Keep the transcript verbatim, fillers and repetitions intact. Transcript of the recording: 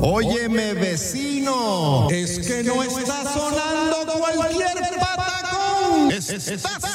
Óyeme, vecino, es que no está sonando cualquier patacón. Está